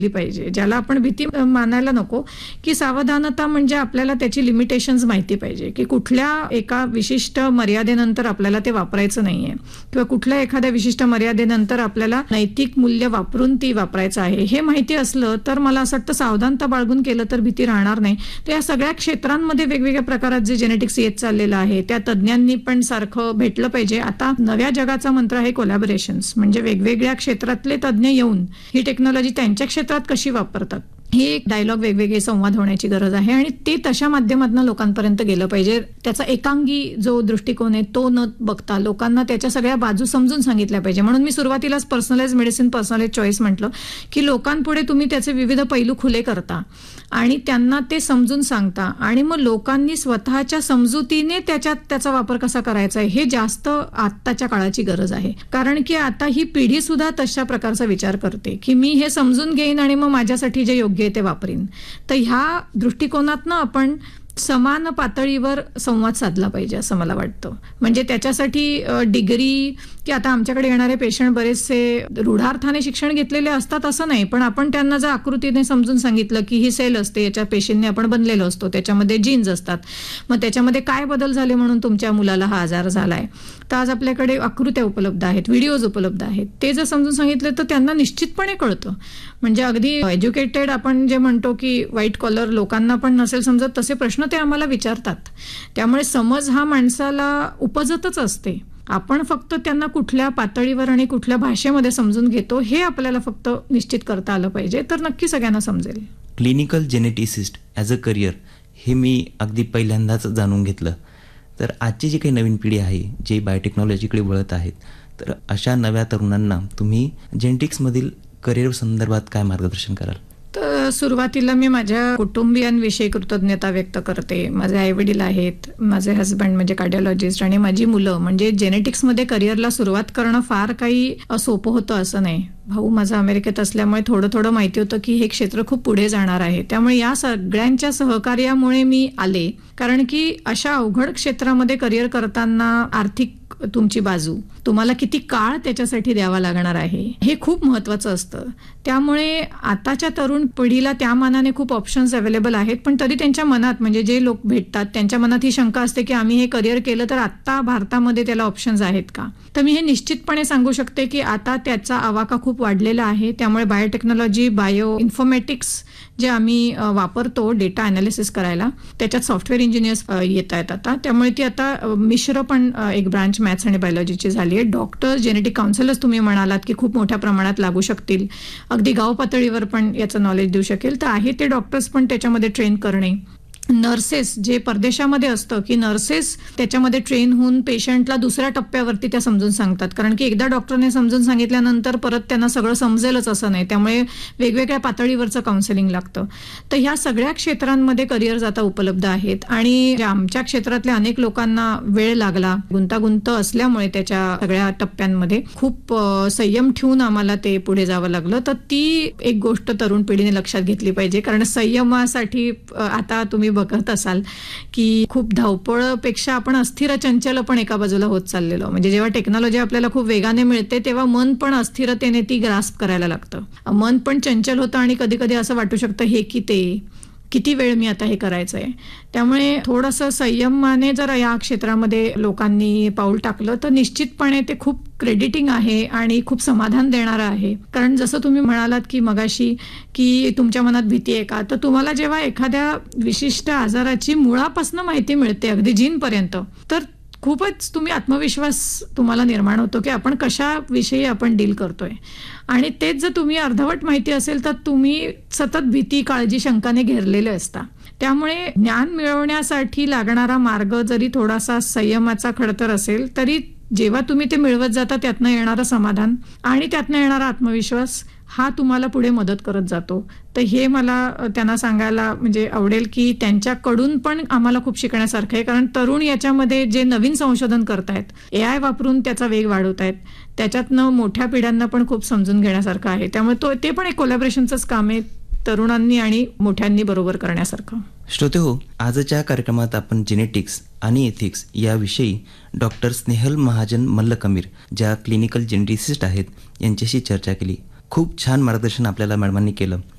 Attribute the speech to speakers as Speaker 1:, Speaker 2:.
Speaker 1: पाहिजे, ज्याला आपण भीती मानायला नको, की सावधानता म्हणजे आपल्याला त्याची लिमिटेशन्स माहिती पाहिजे, की कुठल्या एका विशिष्ट मर्यादेनंतर आपल्याला ते वापरायचं नाहीये किंवा कुठल्या एखाद्या विशिष्ट मर्यादेनंतर आपल्याला नैतिक मूल्य वापरून ती वापरायचं आहे. हे माहिती असलं तर मला असं वाटतं सावधानता बाळगून केलं तर भीती राहणार नाही. तर या सगळ्या क्षेत्रांमध्ये वेगवेगळ्या प्रकारात जे जेनेटिक्स येत चाललेलं आहे त्या तज्ज्ञांनी पण सारखं भेटलं पाहिजे. आता नव्या जगाचा मंत्र आहे कोलॅबोरेशन्स, म्हणजे वेगवेगळ्या क्षेत्रातले तज्ज्ञ येऊन ही टेक्नॉलॉजी त्यांच्या क्षेत्रात कशी वापरतात हे एक डायलॉग, वेगवेगळे संवाद होण्याची गरज आहे आणि ते तशा माध्यमातून लोकांपर्यंत गेलं पाहिजे. त्याचा एकांगी जो दृष्टिकोन आहे तो न बघता लोकांना त्याच्या सगळ्या बाजू समजून सांगितल्या पाहिजे. म्हणून मी सुरुवातीलाच पर्सनलाइज मेडिसिन, पर्सनलाइज चॉईस म्हटलं, की लोकांपुढे तुम्ही त्याचे विविध पैलू खुले करता आणि त्यांना ते समजून सांगता आणि मग लोकांनी स्वतःच्या समजुतीने त्याचा वापर कसा करायचा आहे हे जास्त आत्ताच्या काळाची गरज आहे. कारण की आता ही पिढी सुद्धा तशा प्रकारचा विचार करते, की मी हे समजून घेईन आणि मग माझ्यासाठी जे योग्य आहे ते वापरीन. तर ह्या दृष्टिकोनातनं आपण समान पातळीवर संवाद साधला पाहिजे असं मला वाटतं. म्हणजे त्याच्यासाठी डिग्री की आता आमच्याकडे येणारे पेशंट बरेचसे रूढार्थाने शिक्षण घेतलेले असतात असं नाही, पण आपण त्यांना जर आकृतीने समजून सांगितलं की ही सेल असते, याच्या पेशींनी आपण बनलेलो असतो, त्याच्यामध्ये जीन्स असतात, मग त्याच्यामध्ये काय बदल झाले म्हणून तुमच्या मुलाला हा आजार झालाय, तर आज आपल्याकडे आकृत्या उपलब्ध आहेत, व्हिडिओज उपलब्ध आहेत, ते जर समजून सांगितले तर त्यांना निश्चितपणे कळतं. म्हणजे अगदी एज्युकेटेड आपण जे म्हणतो की व्हाईट कॉलर लोकांना पण नसेल समजत तसे प्रश्न ते आम्हाला विचारतात. त्यामुळे समज हा माणसाला उपजतच असते. आपण फक्त त्यांना कुठल्या पातळीवर आणि कुठल्या भाषेमध्ये समजून घेतो हे आपल्याला फक्त निश्चित करता आलं पाहिजे, तर नक्की सगळ्यांना समजेल.
Speaker 2: Clinical geneticist as a career हे मी अगदी पहिल्यांदाच जाणून घेतलं. तर आजची जी काही नवीन पिढी आहे जे बायोटेक्नॉलॉजीकडे वळत आहेत, तर अशा नव्या तरुणांना तुम्ही जेनेटिक्समधील करिअर संदर्भात काय मार्गदर्शन कराल?
Speaker 1: तर सुरुवातीला मी माझ्या कुटुंबियांविषयी कृतज्ञता व्यक्त करते. माझे आईवडील आहेत, माझे हस्बंड म्हणजे कार्डिओलॉजिस्ट आणि माझी मुलं. म्हणजे जेनेटिक्समध्ये करिअरला सुरुवात करणं फार काही सोपं होतं असं नाही. भाऊ माझा अमेरिकेत असल्यामुळे थोडं माहिती होतं की हे क्षेत्र खूप पुढे जाणार आहे. त्यामुळे या सगळ्यांच्या सहकार्यामुळे मी आले. कारण की अशा अवघड क्षेत्रामध्ये करिअर करताना आर्थिक तुमची बाजू, तुम्हाला किती काळ त्याच्यासाठी द्यावा लागणार आहे हे खूप महत्वाचं असतं. त्यामुळे आताच्या तरुण पिढीला त्या मानाने खूप ऑप्शन्स अवेलेबल आहेत, पण तरी त्यांच्या मनात म्हणजे जे लोक भेटतात त्यांच्या मनात ही शंका असते की आम्ही हे करिअर केलं तर आता भारतामध्ये त्याला ऑप्शन्स आहेत का. तर मी हे निश्चितपणे सांगू शकते की आता त्याचा आवाका खूप वाढलेला आहे. त्यामुळे बायोटेक्नॉलॉजी, बायो इन्फॉर्मॅटिक्स जे आम्ही वापरतो डेटा अनालिसिस करायला, त्याच्यात सॉफ्टवेअर इंजिनियर्स येत आहेत आता. त्यामुळे ती आता मिश्र पण एक ब्रांच मॅथ्स आणि बायोलॉजीची झाली आहे. डॉक्टर, जेनेटिक काउन्सिलर्स तुम्ही म्हणालात की खूप मोठ्या प्रमाणात लागू शकतील, अगदी गाव पातळीवर पण याचं नॉलेज देऊ शकेल, तर आहे ते डॉक्टर्स पण त्याच्यामध्ये ट्रेन करणे. नर्सेस जे परदेशामध्ये असतं की नर्सेस त्याच्यामध्ये ट्रेन होऊन पेशंटला दुसऱ्या टप्प्यावरती त्या समजून सांगतात. कारण की एकदा डॉक्टरने समजून सांगितल्यानंतर परत त्यांना सगळं समजेलच असं नाही, त्यामुळे वेगवेगळ्या पातळीवरचं काउन्सिलिंग लागतं. तर ह्या सगळ्या क्षेत्रांमध्ये करिअर्स आता उपलब्ध आहेत आणि आमच्या क्षेत्रातल्या अनेक लोकांना वेळ लागला, गुंतागुंत असल्यामुळे त्याच्या सगळ्या टप्प्यांमध्ये खूप संयम ठेवून आम्हाला ते पुढे जावं लागलं. तर ती एक गोष्ट तरुण पिढीने लक्षात घेतली पाहिजे. कारण संयमासाठी आता तुम्ही बघत असाल की खूप धावपळपेक्षा आपण अस्थिर चंचल पण एका बाजूला होत चाललेलो. म्हणजे जेव्हा टेक्नॉलॉजी आपल्याला खूप वेगाने मिळते तेव्हा मन पण अस्थिरतेने ती ग्रास्प करायला लागतं. मन पण चंचल होतं आणि कधी कधी असं वाटू शकतं हे की ते किती वेळ मी आता हे करायचं आहे. त्यामुळे थोडंसं संयमाने जर या क्षेत्रामध्ये लोकांनी पाऊल टाकलं तर निश्चितपणे ते खूप क्रेडिटिंग आहे आणि खूप समाधान देणारं आहे. कारण जसं तुम्ही म्हणालात की मगाशी की तुमच्या मनात भीती आहे का, तर तुम्हाला जेव्हा एखाद्या विशिष्ट आजाराची मुळापासून माहिती मिळते अगदी जीनपर्यंत, तर खूपच तुम्ही आत्मविश्वास तुम्हाला निर्माण होतो की आपण कशाविषयी आपण डील करतोय. आणि तेच जर तुम्ही अर्धवट माहिती असेल तर तुम्ही सतत भीती, काळजी, शंकाने घेरलेले असता. त्यामुळे ज्ञान मिळवण्यासाठी लागणारा मार्ग जरी थोडासा संयमाचा खडतर असेल तरी जेव्हा तुम्ही ते मिळवत जाता त्यातनं येणारं समाधान आणि त्यातनं येणारा आत्मविश्वास हा तुम्हाला पुढे मदत करत जातो. तर हे मला त्यांना सांगायला म्हणजे आवडेल की त्यांच्याकडून पण आम्हाला खूप शिकण्यासारखं आहे. कारण तरुण याच्यामध्ये जे नवीन संशोधन करतायत, AI वापरून त्याचा वेग वाढवतायत, त्याच्यातनं मोठ्या पिढ्यांना पण खूप समजून घेण्यासारखं आहे. त्यामुळे ते पण एक कोलॅबोरेशनचंच काम आहे तरुणांनी आणि मोठ्यांनी बरोबर करण्यासारखं.
Speaker 2: श्रोतेहो, आजच्या कार्यक्रमात आपण जेनेटिक्स आणि एथिक्स याविषयी डॉक्टर स्नेहल महाजन मल्लकमीर, ज्या क्लिनिकल जेनेटिसिस्ट आहेत, यांच्याशी चर्चा केली. खूप छान मार्गदर्शन आपल्याला मॅडमांनी केलं.